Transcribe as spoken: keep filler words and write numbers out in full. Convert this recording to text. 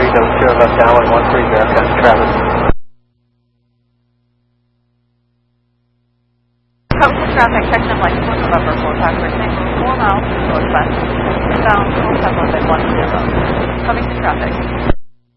those two of us down one three zero, Travis. Coastal traffic, section of Lexington, November, four Packard, four miles, northwest, inbound, four seven one zero. Coming to traffic.